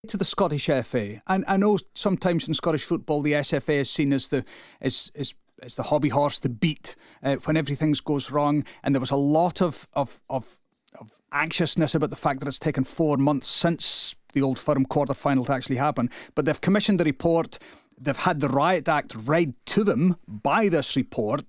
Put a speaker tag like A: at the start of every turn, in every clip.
A: To the Scottish FA, and I know sometimes in Scottish football the SFA is seen as the hobby horse to beat when everything goes wrong, and there was a lot of anxiousness about the fact that it's taken 4 months since the Old Firm quarter-final to actually happen. But they've commissioned the report, they've had the Riot Act read to them by this report.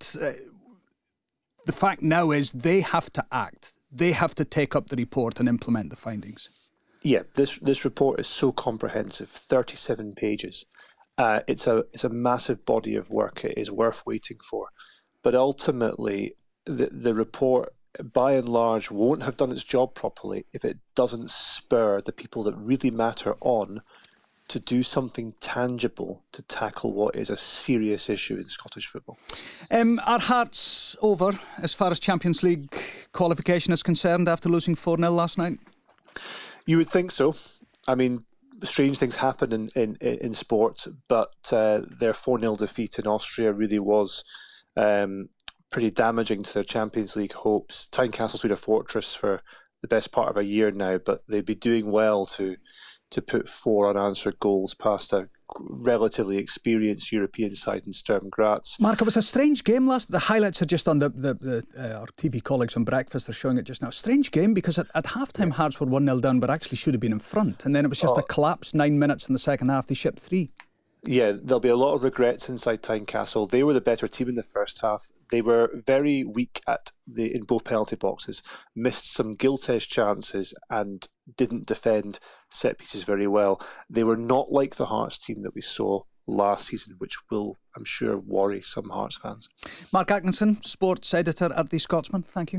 A: The fact now is they have to act. They have to take up the report and implement the findings.
B: Yeah, this report is so comprehensive, 37 pages. It's a massive body of work. It is worth waiting for. But ultimately, the report, by and large, won't have done its job properly if it doesn't spur the people that really matter on to do something tangible to tackle what is a serious issue in Scottish football.
A: Are Hearts over as far as Champions League qualification is concerned after losing 4-0 last night?
B: You would think so. I mean, strange things happen in sport, but their 4-0 defeat in Austria really was pretty damaging to their Champions League hopes. Tynecastle's been a fortress for the best part of a year now, but they'd be doing well to put 4 unanswered goals past a relatively experienced European side in Sturm Graz.
A: Mark, it was a strange game last. The highlights are just on our TV colleagues on Breakfast. They're showing it just now. Strange game because at half-time Hearts were 1-0 down, but actually should have been in front. And then it was just a collapse. 9 minutes in the second half, they shipped 3.
B: Yeah, there'll be a lot of regrets inside Tynecastle. They were the better team in the first half. They were very weak in both penalty boxes, missed some gilt-edged chances and didn't defend set pieces very well. They were not like the Hearts team that we saw last season, which will, I'm sure, worry some Hearts fans.
A: Mark Atkinson, sports editor at The Scotsman. Thank you.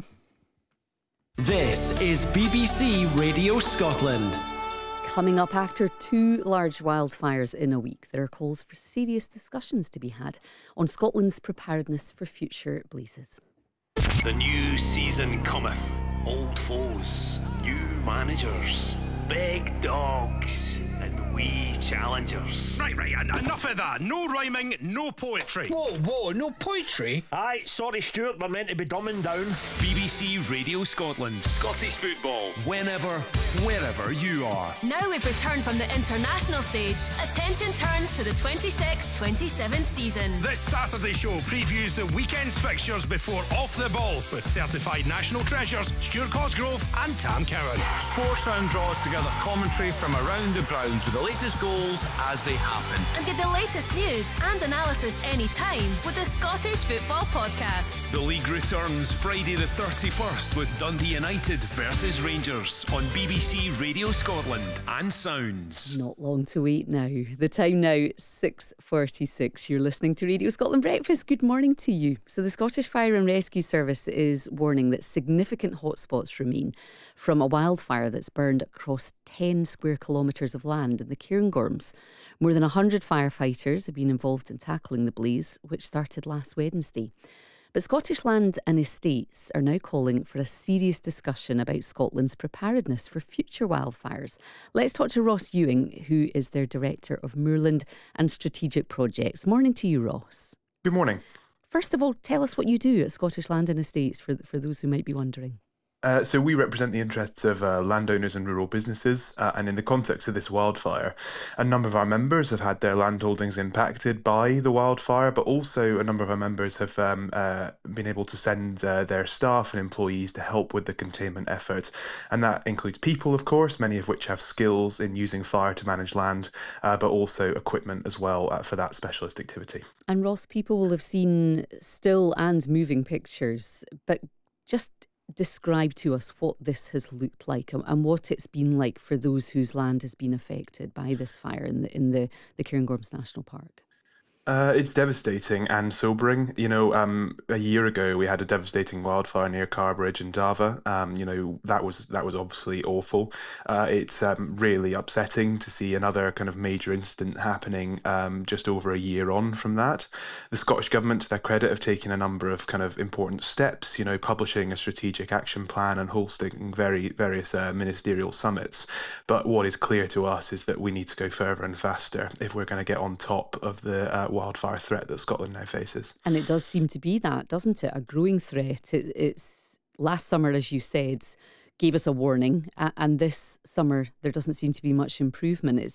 C: This is BBC Radio Scotland.
D: Coming up after 2 large wildfires in a week, there are calls for serious discussions to be had on Scotland's preparedness for future blazes.
E: The new season cometh. Old foes, new managers, big dogs, and wee challengers.
F: Right, enough of that. No rhyming, no poetry.
G: Whoa, no poetry?
H: Aye, sorry Stuart, we're meant to be dumbing down.
E: BBC Radio Scotland. Scottish football. Whenever, wherever you are.
I: Now we've returned from the international stage. Attention turns to the 26-27 season.
F: This Saturday show previews the weekend's fixtures before Off the Ball with certified national treasures Stuart Cosgrove and Tam Cowan.
G: Sportsound draws together commentary from around the grounds with the latest goals as they happen.
I: And get the latest news and analysis anytime with the Scottish Football Podcast.
E: The league returns Friday the 31st with Dundee United versus Rangers on BBC Radio Scotland and Sounds.
D: Not long to wait now. The time now, 6:46. You're listening to Radio Scotland Breakfast. Good morning to you. So the Scottish Fire and Rescue Service is warning that significant hotspots remain from a wildfire that's burned across 10 square kilometres of land in the Cairngorms. More than 100 firefighters have been involved in tackling the blaze, which started last Wednesday. But Scottish Land and Estates are now calling for a serious discussion about Scotland's preparedness for future wildfires. Let's talk to Ross Ewing, who is their Director of Moorland and Strategic Projects. Morning to you, Ross.
J: Good morning.
D: First of all, tell us what you do at Scottish Land and Estates for those who might be wondering.
J: So we represent the interests of landowners and rural businesses, and in the context of this wildfire, a number of our members have had their landholdings impacted by the wildfire, but also a number of our members have been able to send their staff and employees to help with the containment effort. And that includes people, of course, many of which have skills in using fire to manage land, but also equipment as well for that specialist activity.
D: And Ross, people will have seen still and moving pictures, but just describe to us what this has looked like and what it's been like for those whose land has been affected by this fire in the Cairngorms National Park.
J: It's devastating and sobering. A year ago we had a devastating wildfire near Carbridge in Dava. That was obviously awful. It's really upsetting to see another kind of major incident happening just over a year on from that. The Scottish Government, to their credit, have taken a number of kind of important steps, publishing a strategic action plan and hosting various ministerial summits. But what is clear to us is that we need to go further and faster if we're going to get on top of the wildfire threat that Scotland now faces.
D: And it does seem to be that, doesn't it? A growing threat. It's last summer, as you said, gave us a warning, and this summer there doesn't seem to be much improvement.